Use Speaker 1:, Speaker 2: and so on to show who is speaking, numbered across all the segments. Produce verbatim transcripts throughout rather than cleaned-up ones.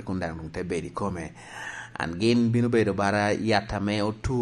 Speaker 1: kundang nung te bedi kome an gin bino bedo bara yatame otu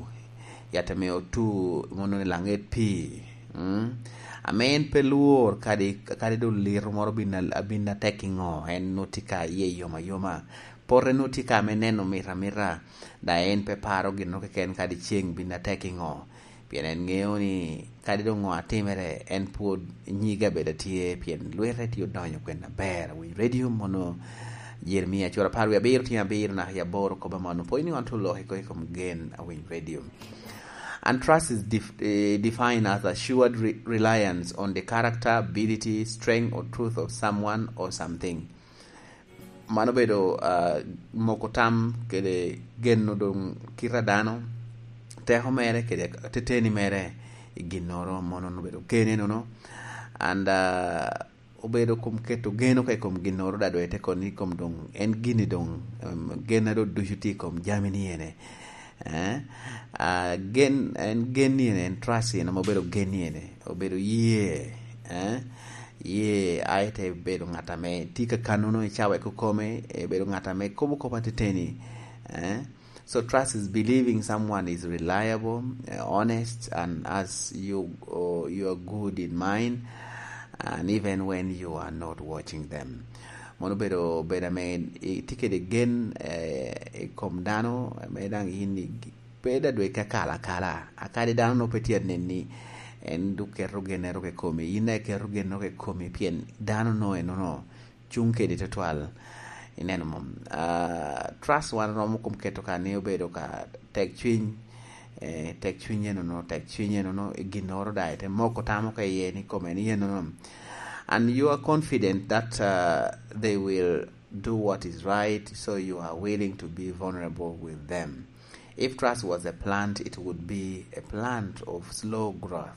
Speaker 1: yatame otu mono ni langet pi mm? Amen peluor kadi kadi do lir moro bina abina tekingo en notika ye yoma yoma porre notika meneno mira mira da en pe paro gino ke ken kadi chieng bina tekingo pien en ngeo ni kadi do ngwa timere en pod nyiga beda tie pien luere tio donyo kwenda ber wi radio mono Jeremia chora parwe abir tia bir na ya boro ko bamano po ini wantu lo ko ko gen a win radio. And trust is def- uh, defined as assured re- reliance on the character, ability, strength, or truth of someone or something. Mano bedo uh, mokotam kede genno dong kiradano teho mere kede teteni mere iginoro mono no bedo gene no no and uh, obedo kum keto geno kay kom ginoro da do ete koni kom dong en gini dong um, genado dujuti kom jamini ene eh uh, gen en geni en trust en obedo geni ene obedo ye eh ye aite bedo ngata me tika kanono e chawe ko kome e bedo ngata me kobo ko pateteni eh so trust is believing someone is reliable, uh, honest, and as you uh, you are good in mind, and even when you are not watching them. Mono bedo beda me tike de gen e kom dano me dang ini beda do kakala kala akade dano no petia nenni en du kerro genero ke komi ine kerro genero ke komi pien dano no eno no chunke de total ineno mom uh, trust wan no kum keto ka ne obedo ka tek twin eh tek twin no no tek twin no no ignore dai te moko tamo ka yeni come ni no no and you are confident that uh, they will do what is right, so you are willing to be vulnerable with them. If trust was a plant, it would be a plant of slow growth.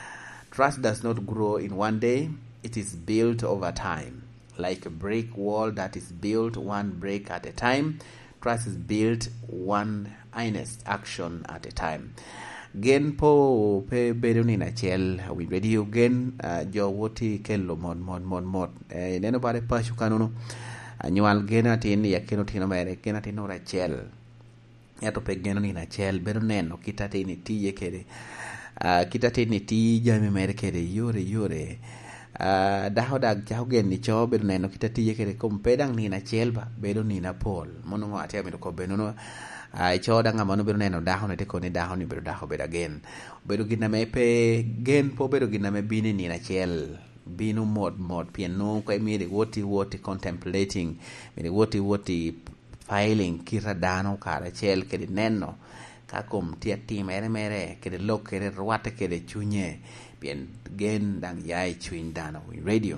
Speaker 1: Trust does not grow in one day. It is built over time. Like a brick wall that is built one brick at a time, trust is built one honest action at a time. Gen po pe bedo ni na chel we radio gen uh, jo woti kello mod mod mod mod eh, neno bare pashu kanono anyual gen atin ya keno tino mere gen atin ora chel ya to pe gen ni na chel bedo neno kitate ni ti ye kede uh, kitate ni ti jami mere kede yore yore uh, daho dag jaho gen ni cho bedo neno kitate ye kede kom pedang ni na chel ba bedo ni na pol mono ngo atia bedo ko bedo no ai cho da ngama no bedo neno daho ne te ko ni daho ni bedo daho bedo again bedo gina me pe gen po bedo gina me bini ni na chel binu mod mod pien no ko mi de woti woti contemplating mi de woti woti filing kira dano kara chel ke di neno ka kom tia ti mere mere ke de lok ke de ruate ke de chunye pien gen dang yai chuin dano radio.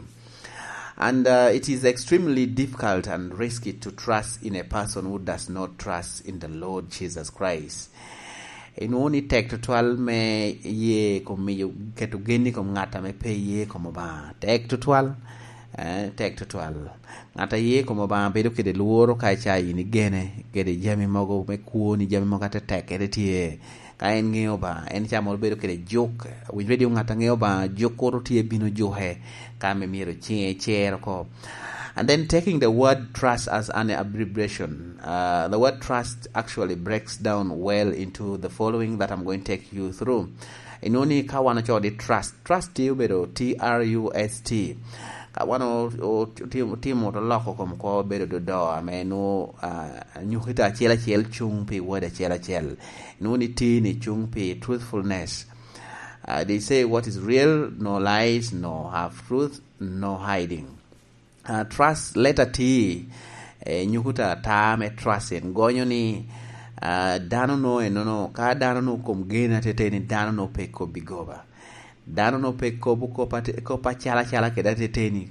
Speaker 1: And uh, it is extremely difficult and risky to trust in a person who does not trust in the Lord Jesus Christ. In only take to twelve me ye come you get to geni come ngata me pay ye come ba take to twelve eh take to twelve ngata ye come ba bedo ke de luoro kai chai ni gene ke de jami mogo me ku ni jami moga te take e tie ka en ngeo ba en chamo bedo ke de jok we radio ngata ngeo ba jokoro tie bino johe kame miro chie chero ko. And then taking the word trust as an abbreviation, uh, the word trust actually breaks down well into the following that I'm going to take you through. Inoni kawana chodi trust, trust you bedo T R U S T. Kawano o timo to loko kom ko bedo do do ameno nyuhita chela chel chung pi word chela chel. Inoni T ni chung pi truthfulness. Uh, they say what is real, no lies, no half truth, no hiding. Uh, trust letter T eh, nyukuta ta me trust en gonyo ni uh, dano no e no no ka dano no kom gena tete ni dano no pe ko bigoba dano no pe ko bu ko pa ko pa chala chala ke da tete ni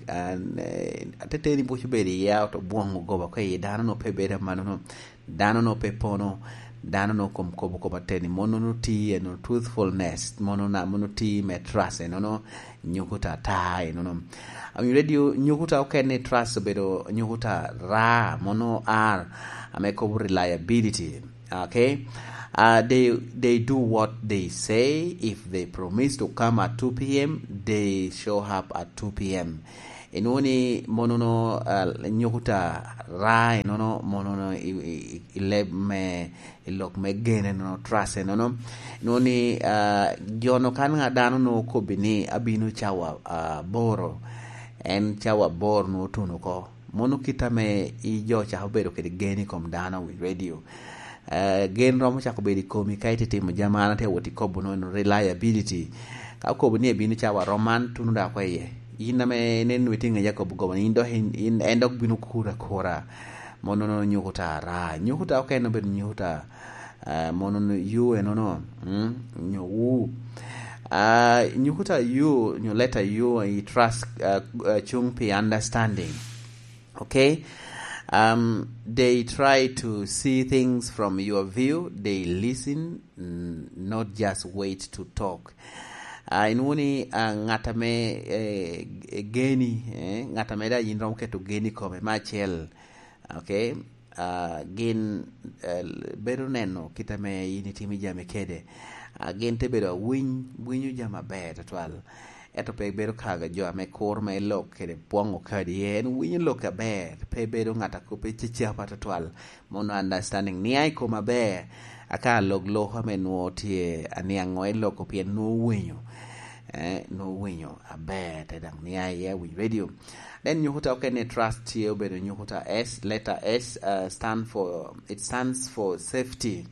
Speaker 1: uh, tete ni bu chubedi ya to bongo goba ko e dano no pe beda mano no dano no pe pono dano no kom ko bu ko pa teni mono no T no truthfulness mono na mono T me trust en no no nyukuta ta e no no I'm radio nyukuta okene trust bedo nyukuta ra mono r ameko reliability. Okay, uh, they they do what they say. If they promise to come at two p.m., they show up at two p.m. inuni monono uh, nyukuta rai nono monono ile me ilok me gene no trust nono noni uh, jono kan ngadano no kobini abinu chawa uh, boro en chawa bor no tuno ko mono kitame i jo cha obedo kede geni kom dano with radio uh, gen romo cha kobedi komi kaiti timo jamana te woti kobo no reliability ka kobo ni binu chawa roman tunu da kwaye ina me nen wetinga Jacob go indo in endok binu kura kura mono no nyukuta ra nyukuta okay no bedo nyukuta uh, mono no you no no mm nyu uh nyukuta you new letter you I trust uh, uh, chungpi understanding. Okay, um they try to see things from your view, they listen, mm, not just wait to talk. Uh, inuni uh, ngatame eh, geni eh, ngatame da yinrom keto geni kome machel. Okay, uh, gen uh, beru neno kitame yini timi jame kede uh, gen te beru winy winyu jama ber twal eto pe beru kaga jo ame kor me lok kede pongo kadi yen winyu lok ber pe beru ngata ko pe chicha pata twal mono understanding ni ai ko maber aka log lo hame no tie aniango eloko pien no winyu eh no winyo abe te dang ni ai yeah with radio. Then nyukuta okay ne trust here bedo nyukuta S, letter S uh, stand for it stands for safety.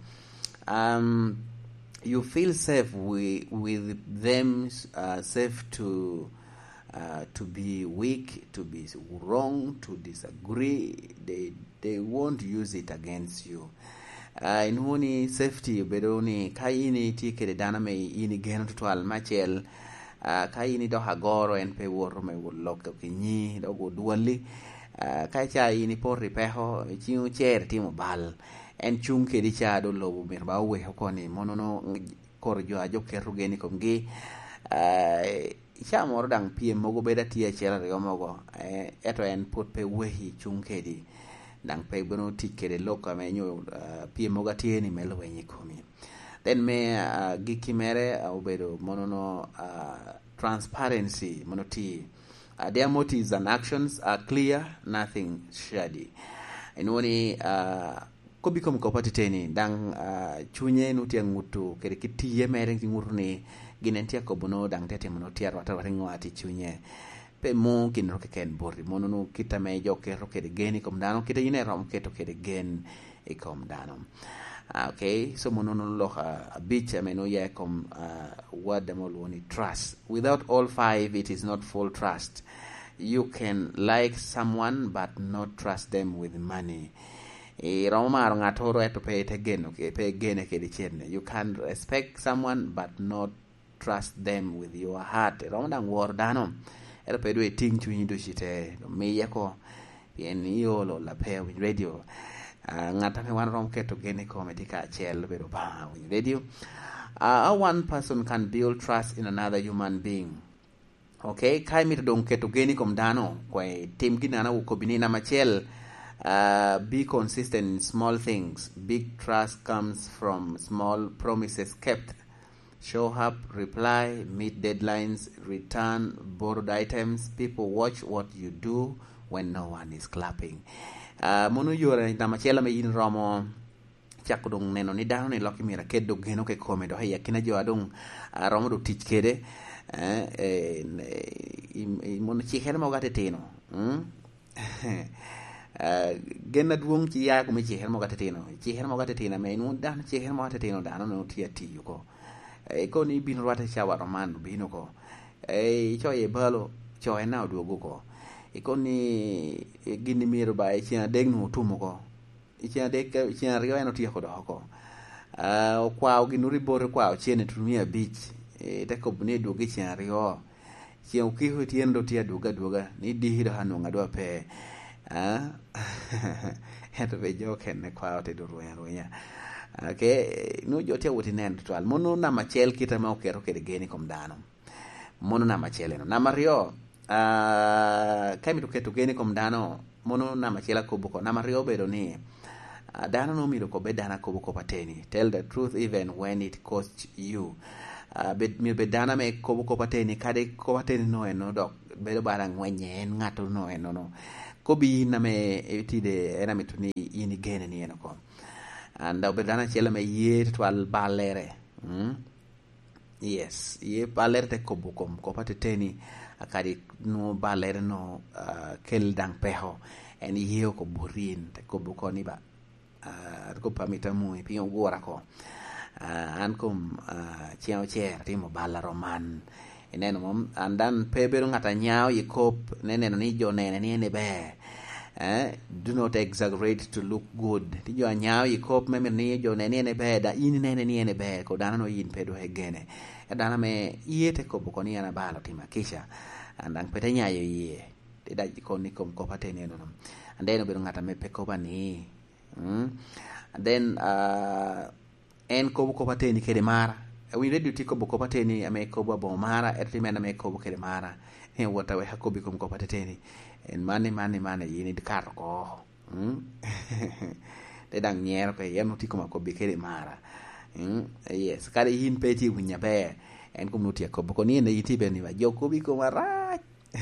Speaker 1: Um you feel safe with with them, uh, safe to uh, to be weak, to be wrong, to disagree. They they won't use it against you. Uh, in huni safety bedoni kaini tikere dana me ini geno twal machel uh, kaini do hagoro en pe woro me wolok kinyi do go duali uh, kai cha ini por ripeho chiu cher timo bal en chung ke di cha do lobo mer ba we ko ni monono kor jo ajo keru geni komgi uh, cha moro dang piem mogo beda tie chela re mogo uh, eto en put pe wehi chung ke di dang pe bono tikere loka me nyo uh, pie moga tieni melo wenye komi then me uh, gikimere uh, obedo monono uh, transparency monoti uh, their motives and actions are clear, nothing shady. Enoni uh, ko bikom ko patiteni dang uh, chunye nutia ngutu kere kitiye mere ngurni ginentia ko bono dang tete mono tiar wata ngwati chunye pe mo kin roke ken borri mono no kita me joke roke de geni kom dano kita yine rom keto kede gen e kom dano. Okay, so mono no lo a bit me no ye kom what the mol woni trust. Without all five it is not full trust. You can like someone but not trust them with money. E romar ngatoro eto pe te gen okay pe gene kede chenne. You can respect someone but not trust them with your heart. Romdang wor dano era pedo e ting chunyi do shite me yako pien yolo la pe with radio uh, ngata me wan rom keto gene ko medika chel bedo ba with radio. Uh, one person can build trust in another human being. Okay, kai mi dong keto gene kom dano kwe tim kinana u kobini na machel. Uh, be consistent in small things. Big trust comes from small promises kept. Show up, reply, meet deadlines, return borrowed items. People watch what you do when no one is clapping. Uh, mono yore na machela me yin romo chakudong neno ni dano ni loki mira kedo geno ke kome do haya kina jo adong uh, romo do tich kede eh, eh, eh, mono chiher mo gate tino hmm? Uh, gena duong chi ya ko me chiher mo gate tino chiher mo gate tino me no dan chiher mo gate tino dano no tia ti yuko e ko ni bin rwata chawa roman bino ko e cho ye balo cho e na duogo ko e ko ni e gini miro ba e chia deg no tumo ko e chia deg chia rio eno tia ko do ko a kwa ginu ribore kwa chiene tumia beach e te ko bune duogi chia rio chia ki ho tiendo tia duga duga ni di hiro hanu ngadwa pe ah heto be joken ne kwa te do roya roya. Okay, no jote wuti nen twal mono na machel kita ma okero kede geni kom dano mono na machel no na mario uh, kami to keto geni kom dano mono na machela ko buko na mario bedo ni uh, dano no miro ko be dana ko buko pateni. Tell the truth even when it costs you. uh, bed mi bedana me kobo ko pateni kade ko pateni no eno dok bedo bara ngwenye en ngato no eno no ko bi na me etide era mituni yini gene ni eno ko anda bedana chela me ye twal balere mm? Yes ye balere te kobo kom ko pateni akadi no balere no uh, kel dang peho en yeo ko burin te kobo ko ni ba uh, ko pamita mu pi ngora ko uh, an kum uh, chiao cher timo bala roman ineno mom andan pebero ngata nyao yikop neneno ni jo nene ni ne be eh do not exaggerate to look good ti jo nyao yikop meme ni jo nene ne be da in nene ni ne be ko dana no yin pedo hegene e dana me yete ko ko ni ana bala tima kisha andang pete nyayo ye te da ko ni kom ko pate ne no and then bero ngata me pe ko bani mm? And then uh en ko ko pate ni kede mara we ready to ko ko pateni ame ko bo mara et men ame ko kede mara e wota we hakobi ko ko pateni en mane mane mane yini dikar ko hm de dang nyer ko yenu ti ko ko bi kede mara hm yes kare yin peti wunya be en ko nuti ko ko ni ne yiti be ni ba joko bi ko mara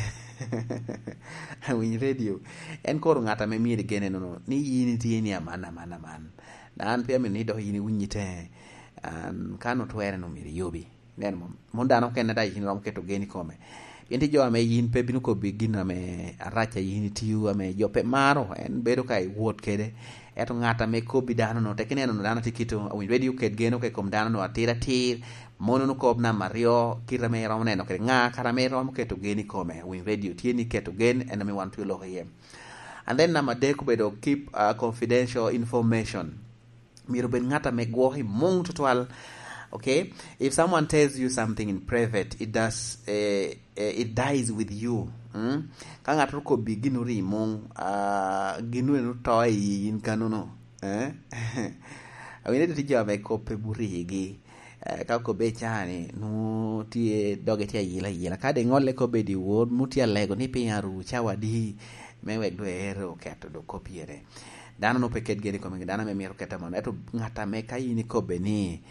Speaker 1: we ready en ko ngata me mi de gene no ni yini ti ni amana mana man dan pe me ni do yini wunyite an kano twere no miri yobi nen mom mondano ken da yin rom keto geni kome yenti jo ame yin pe binu ko bigina me aracha yin tiu ame jo pe maro en bedo kai wot kede eto ngata me ko bidano no tekene no dana tikito we ready ket geno ke kom dano no atira tir mono no ko na mario kirame rom ne no ke nga karame rom keto geni kome we ready tieni keto gen and me want to lo here and then number de ko bedo keep uh, confidential information miro ben ngata me gwohi mung total. Okay, if someone tells you something in private, it does uh, uh, it dies with you. Mm? Kanga truko biginuri mung uh, ginu no toy in kanono eh awine to tija me ko pe burigi ka ko be chani no tie doge tia yila yila ka de ngole ko be di word mutia lego ni pinyaru chawadi mewe do ero keto do kopiere dana no peket geni ko me dana me miro keta mon eto ngata me kai ni ko be ni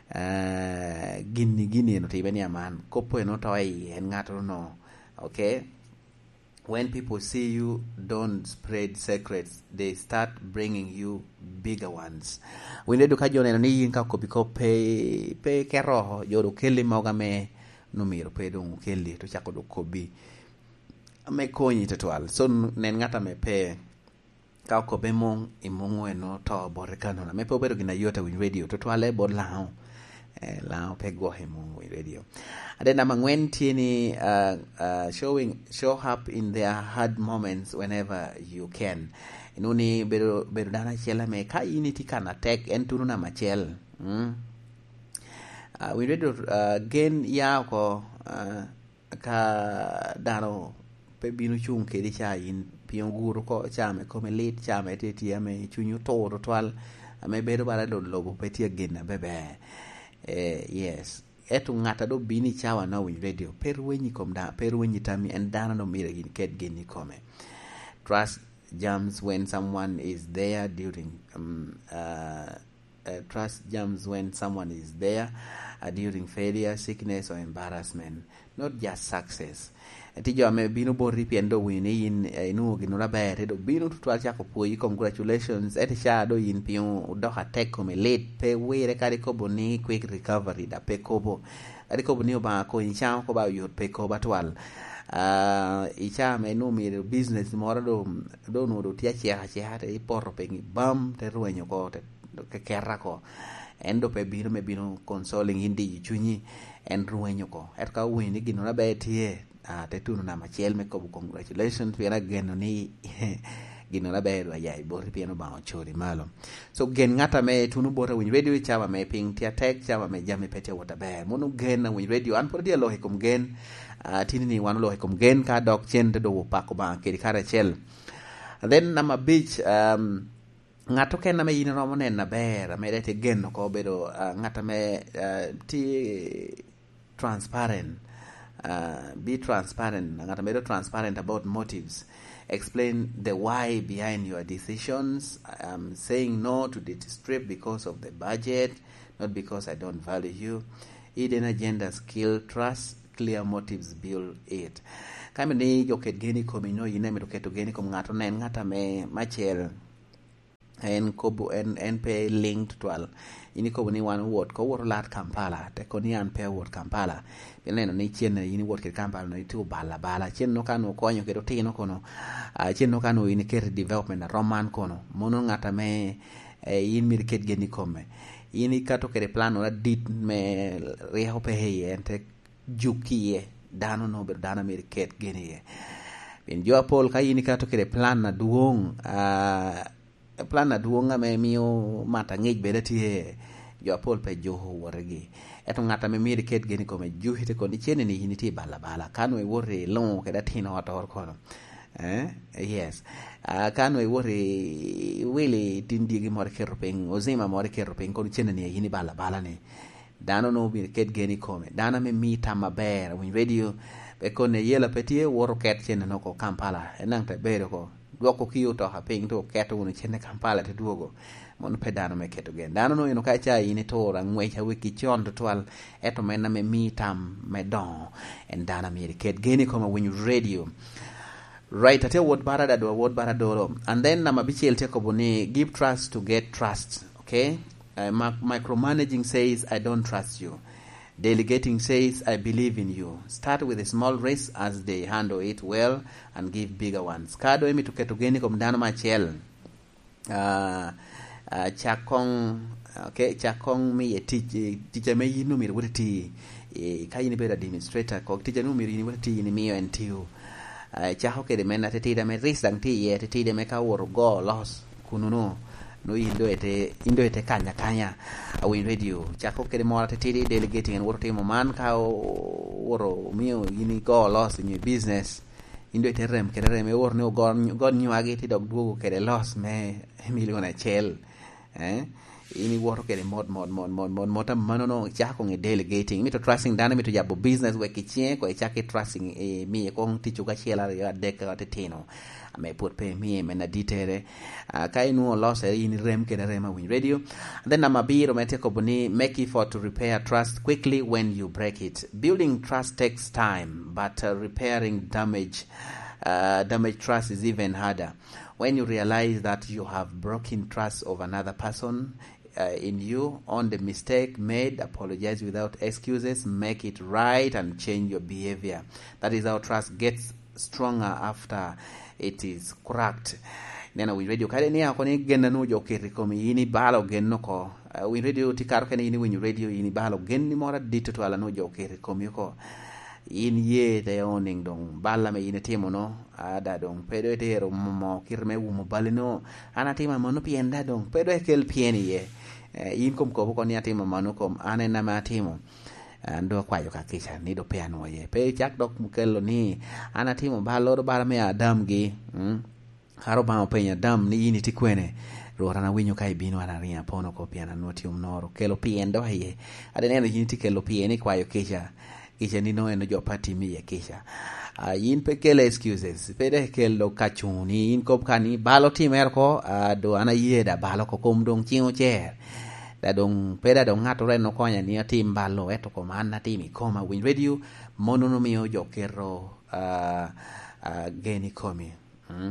Speaker 1: uh, gini gini no tibe ni aman kopo no toy en ngato no. Okay, when people see you don't spread secrets, they start bringing you bigger ones. We need to kajo ne ni yin ka ko bi ko pe pe kero yodo keli moga me numiro pe do keli to chako do ko bi me konyi tetwal so nen ngata me pe ka ko be mong imongo eno to borekano na me po bedo gina yota win radio to twale bod lao eh lao pe go hemo win radio and then amangwen tieni uh, uh, showing show up in their hard moments whenever you can inuni bedo bedo dana chela me ka initi kana tek en tunu na machel mm? uh, win radio uh, gen ya ko uh, ka dano pe binu chung ke di cha in pion guru ko chame ko me lit chame te ti ame chunyu to twal ame bedo bara do lobo pe ti gena bebe eh yes etu ngata do bini chawa na win radio per wenyi kom da per wenyi tami and dana no mira gin ket geni kome trust jams when someone is there during um, uh, uh, trust jams when someone is there uh, during failure, sickness or embarrassment, not just success. Tijo ame bino bori piendo wini in inu ginura bere do bino tutwal chako puyi congratulations eti sha do yin pion do hatek come late pe were kari kobo ni quick recovery da pe kobo kari kobo ni ba ko insha ko ba yot pe ko batwal uh icha me no mi business mora do do no do tia chia chia te porro pe bam te ruenyo ko te ke kerra ko endo pe bino me bino consoling indi chunyi en ruenyo ko et ka wini ginura be tie ah te tunu na machiel me ko congratulations piera geno ni gino na bedo ayai bori piano ba chori malo so gen ngata me tunu bora win radio chama me ping tia tek chama me jame pete wota be monu gen na win radio an por dia lo he kom gen uh, tini ni wan lo he kom gen ka dok chen te do pa ko ba ke kara chel and then na ma beach um ngato ken na me yin romo nen na ber me te gen ko bedo uh, ngata me uh, ti transparent. Uh, be transparent ngata medo transparent about motives, explain the why behind your decisions. Um, saying no to the strip because of the budget, not because I don't value you. hidden agendas kill trust, clear motives build it. Kama ni joket geni komi no yine me to geni kom ngato nen ngata me machel en kobu en en pe linked twal ini kobu ni wan word ko wor lat Kampala te ko ni an pe word Kampala neno ni chien ini word ke Kampala no itu bala bala chien no kanu konyo ke tino kono uh, chien no kanu ini ker development na roman kono mono ngata me eh, in mir ket geni komme ini kato ke plano na dit me reho pe he ente jukie dano no ber dana mir ket geni ye bin jo pol ka ini kato ke plan na duong uh, plan na duonga me mio mata ngej bedati he jo pol pe jo waregi eto ngata me mir ket geni ko me juhite ko ni chene ni hiniti bala bala kanu e worre long ke datino wata hor kono eh yes uh, kanu e worre wili tindigi mor kerpeng ozima mor kerpeng ko chene ni hini bala bala ni dano no mir ket geni ko me dana me mi tamaber win radio be ko ne yela petie woro ket chene no ko Kampala enang te bero ko dwoko kiyo to ha ping to keto uno chene Kampala te duogo mon pedano me keto gen dano no ino ka cha ini to rangwe cha wiki chon to twal eto mena me mi tam me don and dana me ket geni koma when you radio right ate word barada do word baradoro and then na mabichel te ko boni give trust to get trust okay uh, micromanaging says I don't trust you. Delegating says, I believe in you. Start with a small race as they handle it well and give bigger ones. Kado emi tuketugeni kumdano machel. Uh, uh, chakong, okay, chakong mi ye teach, teacher me yinu mir wuriti, kayi ni beda administrator, kog teacher nu mir yini wuriti yini miyo entiu. Uh, chaho ke de mena te tida me risang ti ye, te tida me ka woro go los, kununo. No indo ete indo ete kanya kanya awin radio chako kede mora tedi delegating and work team man ka woro mio yini go loss in your business indo ete rem kede rem e wor no gon gon nyuagi ti dog dugo kede loss me million a chel eh ini woro kede mod mod mod mod mod mod mano no chako nge delegating mi to trusting dana mi to jabo business we kichie ko chake trusting e mi ko tichu ka chela ya deka tetino me put pay me me na ditere uh, kai nu loss in rem ke rema win radio and then I'm a biro mete ko boni make effort to repair trust quickly when you break it. Building trust takes time, but uh, repairing damage uh, damage trust is even harder. When you realize that you have broken trust of another person uh, in you, on the mistake made, apologize without excuses, make it right and change your behavior. That is how trust gets stronger after it is cracked. Nena win radio kale ni akoni genda no jo kiri komi ini balo genno ko uh, win radio tikaro kene ini win radio ini balo genni mora dito to ala no jo kiri komi ko in ye de oning dong balla me ine timo no ada dong pedo te ro mo kirme wu mo balino ana tima mono pienda dong pedo e kel pieni ye uh, in kom ko ko ni atima manu kom ane na ma timo ando kwayo kakisha nido peano ye pe chak dok mukelo ni ana timo balo do bara me adam gi mm? Haro ba penya dam ni ini tikwene ro rana winyo kai bino ana ria pono ko piana noti umnoro kelo piendo ye ade neno yini tikelo pieni kwayo kisha kisha ni no eno jo pati mi ye kisha uh, yin pe kele excuses pede kelo kachuni in kop kani balo timer ko uh, do ana yeda balo ko kom dong chingo cher da dong peda dong ngato reno konya ni tim balo eto ko manna timi koma win radio mono no mio jo kero uh, uh, geni komi hmm?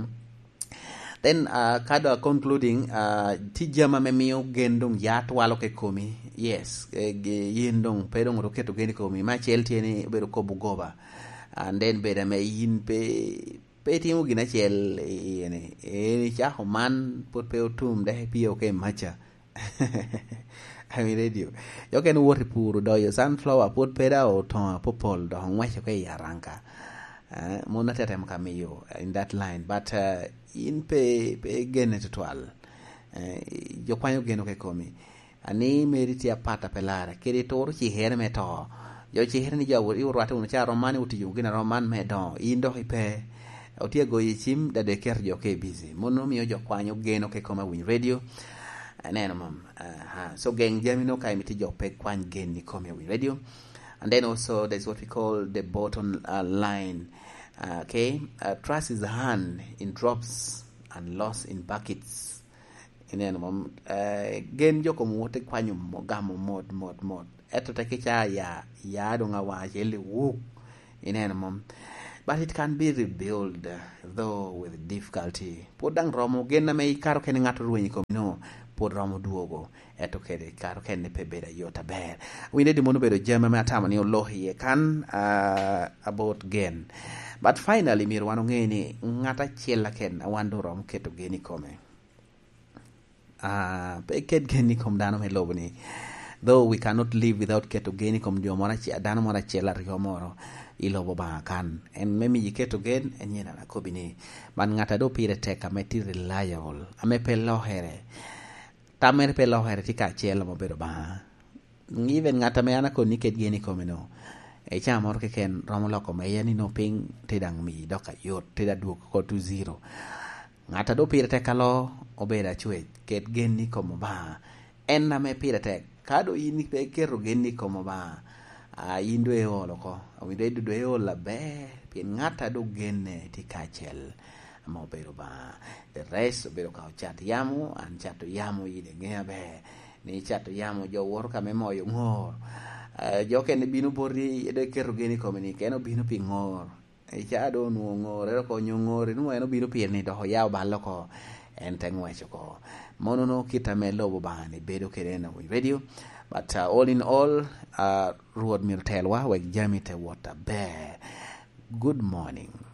Speaker 1: Then uh, kada concluding uh, tijama memio gendong yat walo ke komi yes yendong pedong roketo geni komi ma chelti ni bedo ko bugoba and then beda me yin pe pe timu gina chel ene eni cha man put pe otum de pio ke macha I mean radio yo ken wori puru do yo sunflower put peda o ton popol do ngwache ke yaranka uh, mona tetem kamiyo in that line but uh, in pe pe gene twal uh, yo kwanyo geno ke komi ani meriti apata pelara kiri toru chi here me to yo chi here ni jawo i urwata unu cha romani uti yu gina roman me do indo ipe otie go yichim da de ker jo ke busy mono mi yo kwanyo geno ke koma win radio neno mom uh, so geng jamino kai miti jo pe kwan gen ni koma win radio and then also there's what we call the bottom uh, line. Uh, okay, uh, trust is hand in drops and loss in buckets. ineno mom uh, gen joko muote kwanyo mogamo mod mod mod eto takicha ya ya do ngawa jeli wuk ineno mom. But it can be rebuilt though with difficulty. Podang romo gen na may karo ken ngato ruwenyi ko no pod romo duogo eto kede karo ken ne pebeda yota ber. We need mono bedo jema ma tama ni olohi kan uh, about gen. But finally mir wano ngeni ngata chiela ken awando rom keto geni kome. Ah, uh, pe ket geni kom dano me lobni. Though we cannot live without keto geni kom dio mora chi dano mora chiela rio moro. Ilobo ba kan en memi yiketo gen en yena na kobini man ngata do pire teka meti reliable ame pe lohere tamer pe lohere tika chelo mo bedo ba even ngata me ana ko niket geni komeno e cha mor ke ken romo loko me yani no ping tidang mi doka yot tida duok ko to zero ngata do pire teka lo obeda chwe ket geni komo ba en na me pire tek kado yini pe kero geni komo ba a indo e olo ko we did do e ola be pin ngata do gene ti kachel mo pero ba the rest pero ka chat yamu an chat yamu ide nge be ni chat yamu jo wor ka me moyo ngor jo ken binu bori de kero geni ko ni ken binu pi ngor e cha do nu ngor ero ko nyongor nu eno binu pi ni do ya ba lo ko en tengwe ko mono no kita me lobo ba ni bedo kerena we radio. But uh, all in all, uh, Ruod Mirtelwa, wek jamite water bear. Good morning.